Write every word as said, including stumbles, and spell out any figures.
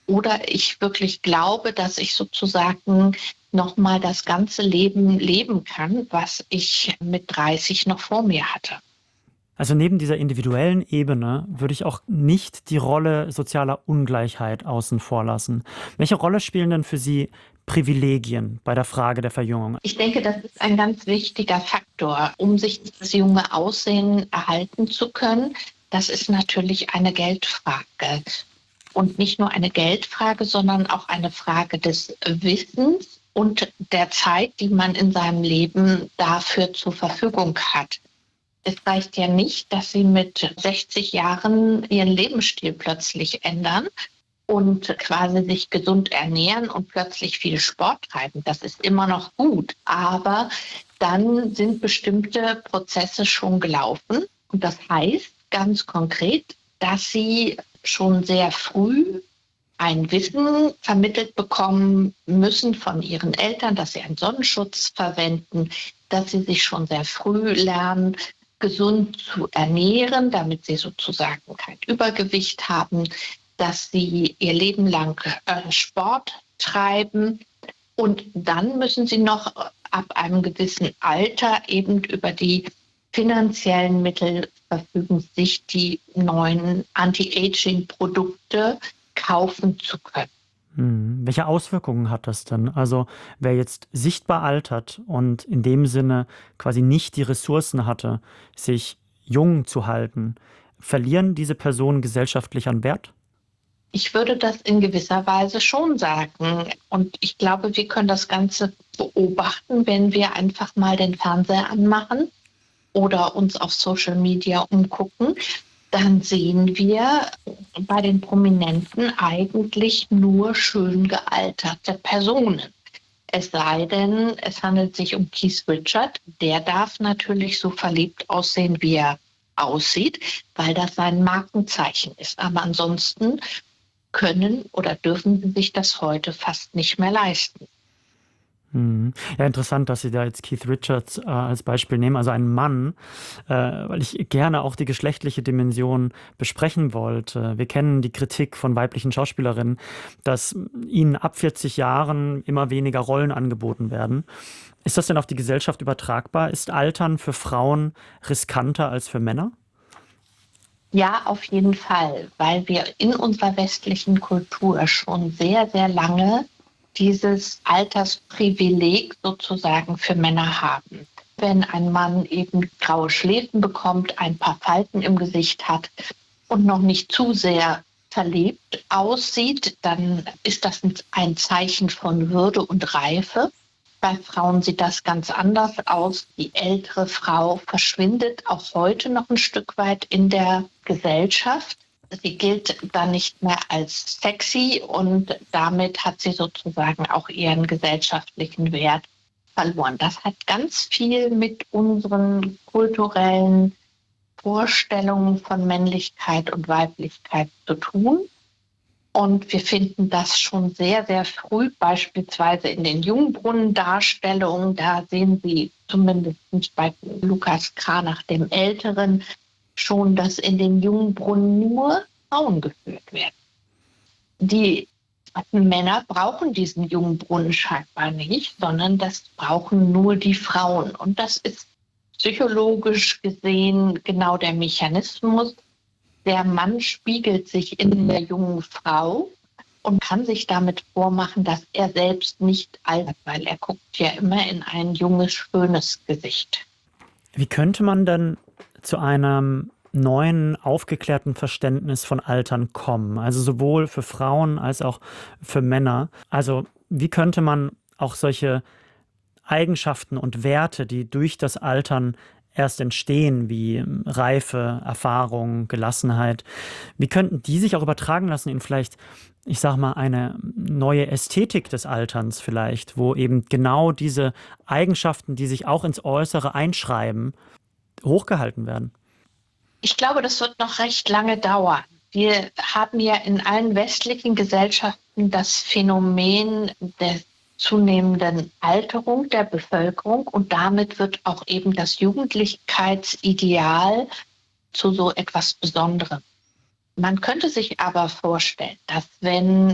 oder ich wirklich glaube, dass ich sozusagen nochmal das ganze Leben leben kann, was ich mit dreißig noch vor mir hatte. Also neben dieser individuellen Ebene würde ich auch nicht die Rolle sozialer Ungleichheit außen vor lassen. Welche Rolle spielen denn für Sie Privilegien bei der Frage der Verjüngung? Ich denke, das ist ein ganz wichtiger Faktor, um sich das junge Aussehen erhalten zu können. Das ist natürlich eine Geldfrage. Und nicht nur eine Geldfrage, sondern auch eine Frage des Wissens und der Zeit, die man in seinem Leben dafür zur Verfügung hat. Es reicht ja nicht, dass Sie mit sechzig Jahren Ihren Lebensstil plötzlich ändern und quasi sich gesund ernähren und plötzlich viel Sport treiben. Das ist immer noch gut, aber dann sind bestimmte Prozesse schon gelaufen. Und das heißt ganz konkret, dass Sie schon sehr früh ein Wissen vermittelt bekommen müssen von ihren Eltern, dass sie einen Sonnenschutz verwenden, dass sie sich schon sehr früh lernen, gesund zu ernähren, damit sie sozusagen kein Übergewicht haben, dass sie ihr Leben lang äh, Sport treiben. Und dann müssen sie noch ab einem gewissen Alter eben über die finanziellen Mittel verfügen, sich die neuen Anti-Aging-Produkte kaufen zu können. Hm. Welche Auswirkungen hat das denn? Also wer jetzt sichtbar altert und in dem Sinne quasi nicht die Ressourcen hatte, sich jung zu halten, verlieren diese Personen gesellschaftlich an Wert? Ich würde das in gewisser Weise schon sagen. Und ich glaube, wir können das Ganze beobachten, wenn wir einfach mal den Fernseher anmachen oder uns auf Social Media umgucken. Dann sehen wir bei den Prominenten eigentlich nur schön gealterte Personen. Es sei denn, es handelt sich um Keith Richards. Der darf natürlich so verliebt aussehen, wie er aussieht, weil das sein Markenzeichen ist. Aber ansonsten können oder dürfen sie sich das heute fast nicht mehr leisten. Hm. Ja, interessant, dass Sie da jetzt Keith Richards äh, als Beispiel nehmen, also einen Mann, äh, weil ich gerne auch die geschlechtliche Dimension besprechen wollte. Wir kennen die Kritik von weiblichen Schauspielerinnen, dass ihnen ab vierzig Jahren immer weniger Rollen angeboten werden. Ist das denn auf die Gesellschaft übertragbar? Ist Altern für Frauen riskanter als für Männer? Ja, auf jeden Fall, weil wir in unserer westlichen Kultur schon sehr, sehr lange dieses Altersprivileg sozusagen für Männer haben. Wenn ein Mann eben graue Schläfen bekommt, ein paar Falten im Gesicht hat und noch nicht zu sehr verlebt aussieht, dann ist das ein Zeichen von Würde und Reife. Bei Frauen sieht das ganz anders aus. Die ältere Frau verschwindet auch heute noch ein Stück weit in der Gesellschaft. Sie gilt dann nicht mehr als sexy und damit hat sie sozusagen auch ihren gesellschaftlichen Wert verloren. Das hat ganz viel mit unseren kulturellen Vorstellungen von Männlichkeit und Weiblichkeit zu tun. Und wir finden das schon sehr, sehr früh, beispielsweise in den Jungbrunnendarstellungen. Da sehen Sie zumindest bei Lukas Kranach, dem Älteren, schon, dass in den Jungbrunnen nur Frauen geführt werden. Die Männer brauchen diesen Jungbrunnen scheinbar nicht, sondern das brauchen nur die Frauen. Und das ist psychologisch gesehen genau der Mechanismus. Der Mann spiegelt sich in der jungen Frau und kann sich damit vormachen, dass er selbst nicht altert, weil er guckt ja immer in ein junges, schönes Gesicht. Wie könnte man denn zu einem neuen, aufgeklärten Verständnis von Altern kommen? Also sowohl für Frauen als auch für Männer. Also wie könnte man auch solche Eigenschaften und Werte, die durch das Altern erst entstehen, wie Reife, Erfahrung, Gelassenheit, wie könnten die sich auch übertragen lassen in vielleicht, ich sag mal, eine neue Ästhetik des Alterns vielleicht, wo eben genau diese Eigenschaften, die sich auch ins Äußere einschreiben, hochgehalten werden? Ich glaube, das wird noch recht lange dauern. Wir haben ja in allen westlichen Gesellschaften das Phänomen der zunehmenden Alterung der Bevölkerung und damit wird auch eben das Jugendlichkeitsideal zu so etwas Besonderem. Man könnte sich aber vorstellen, dass wenn